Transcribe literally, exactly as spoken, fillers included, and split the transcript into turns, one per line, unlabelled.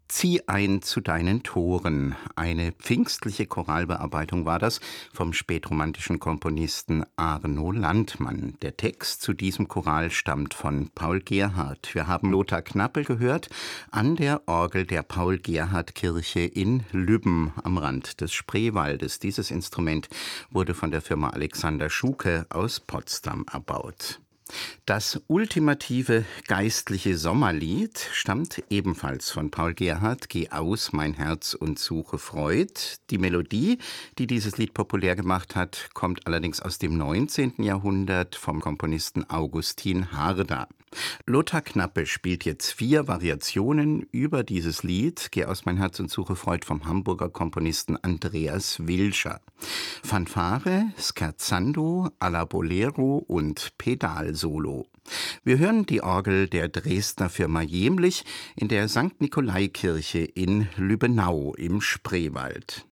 Zieh ein zu deinen Toren. Eine pfingstliche Choralbearbeitung war das vom spätromantischen Komponisten Arno Landmann. Der Text zu diesem Choral stammt von Paul Gerhardt. Wir haben Lothar Knappel gehört an der Orgel der Paul-Gerhardt-Kirche in Lübben am Rand des Spreewaldes. Dieses Instrument wurde von der Firma Alexander Schuke aus Potsdam erbaut. Das ultimative geistliche Sommerlied stammt ebenfalls von Paul Gerhardt, Geh aus, mein Herz, und suche Freud. Die Melodie, die dieses Lied populär gemacht hat, kommt allerdings aus dem neunzehnten Jahrhundert vom Komponisten Augustin Harder. Lothar Knappel spielt jetzt vier Variationen über dieses Lied, Geh aus, mein Herz und suche Freud, vom Hamburger Komponisten Andreas Wilscher. Fanfare, Scherzando, alla Bolero und Pedalsolo. Wir hören die Orgel der Dresdner Firma Jemlich in der Sankt Nikolai Kirche in Lübbenau im Spreewald.